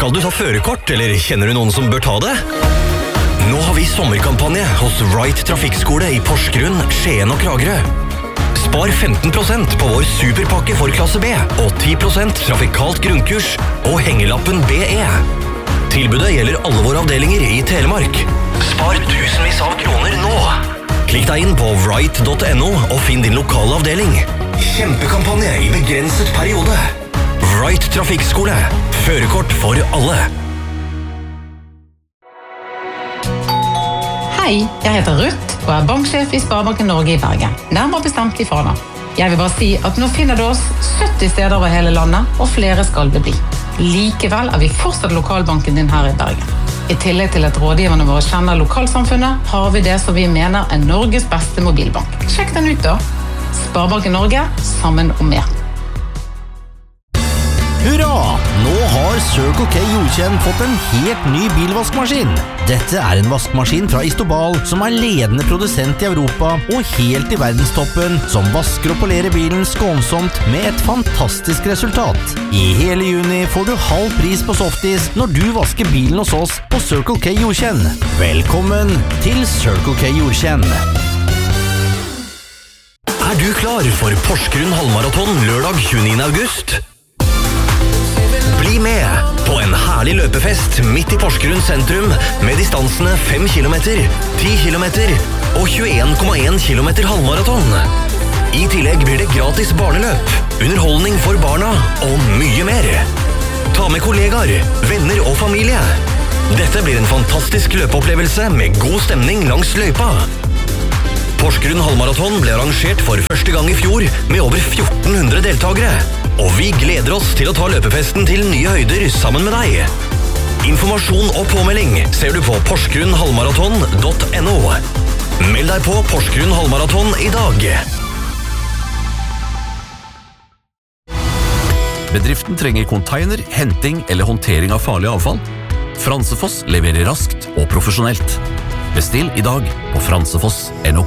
Skal du ta førerkort, eller kjenner du noen som bør ta det? Nå har vi sommerkampanje hos Wright Trafikkskole i Porsgrunn, Skien og Kragerø. Spar 15% på vår superpakke for klasse B, og 10% trafikalt grunnkurs og hengelappen BE. Tilbudet gjelder alle våre avdelinger i Telemark. Spar tusenvis av kroner nå. Klikk deg inn på wright.no og finn din lokale avdeling. Kjempekampanje i begrenset periode. Wright Trafikkskole. Førerkort for alle. Hei, jeg heter Ruth og er banksjef i Sparebanken Norge i Bergen. Nærmere bestemt i Fana. Jeg vil bare si at nå finner du oss 70 steder over hele landet, og flere skal det bli. Likevel er vi fortsatt lokalbanken din her i Bergen. I tillegg til at rådgiverne våre kjenner lokalsamfunnet, har vi det som vi mener er Norges beste mobilbank. Sjekk den ut da. Sparebanken Norge, sammen om mer. Hurra! Nå har Circle K Jordkjenn fått en helt ny bilvaskmaskin. Dette er en vaskmaskin fra Istobal, som er ledende produsent i Europa og helt i verdenstoppen, som vasker og polerer bilen skånsomt med et fantastisk resultat. I hele juni får du halv pris på softis når du vasker bilen hos oss på Circle K Jordkjenn. Velkommen til Circle K Jordkjenn. Er du klar for Porsgrunn halvmaraton lørdag 29. august? Bli med på en herlig løpefest midt i Porsgrunn sentrum med distansene 5 km, 10 km og 21,1 km halvmaraton. I tillegg blir det gratis barneløp, underholdning for barna og mye mer. Ta med kollegaer, venner og familie. Dette blir en fantastisk løpeopplevelse med god stemning langs løypa. Porsgrunn halvmaraton ble arrangert for første gang i fjor med over 1400 deltagere. Og vi gleder oss til å ta løpefesten til nye høyder sammen med deg. Informasjon og påmelding ser du på porsgrunnhalvmaraton.no. Meld deg på Porsgrunn halvmaraton i dag. Bedriften trenger container, henting eller håndtering av farlig avfall. Fransefoss leverer raskt og profesjonelt. Bestill i dag på fransefoss.no.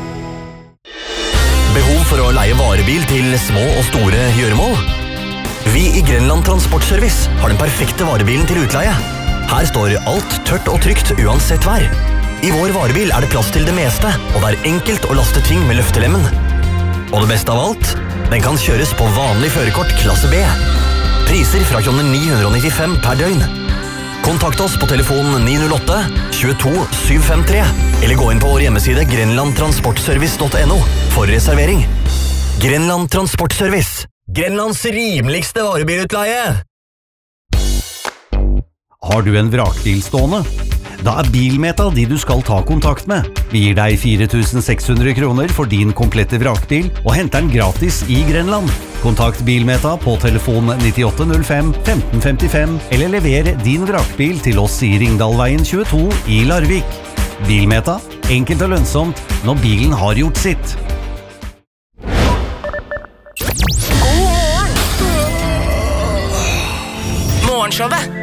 Behov for å leie varebil til små og store gjøremål? Vi i Grenland Transportservice har den perfekte varebilen til utleie. Her står alt tørt og trygt uansett vær. I vår varebil er det plass til det meste, og det er enkelt å laste ting med løftelemmen. Og det beste av alt, den kan kjøres på vanlig førerkort klasse B. Priser fra 995 per døgn. Kontakt oss på telefon 908 22 753 eller gå inn på vår hjemmeside grenlandtransportservice.no for reservering. Grenland Transportservice. Grenlands rimeligste varebilutleie. Har du en vrakbil stående? Da er Bilmeta de du skal ta kontakt med. Vi gir deg 4.600 kroner for din komplette vrakbil og henter den gratis i Grenland. Kontakt Bilmeta på telefon 9805 1555 eller lever din vrakbil til oss i Ringdalveien 22 i Larvik. Bilmeta, enkelt og lønnsomt når bilen har gjort sitt. God morgen! Morgenshowet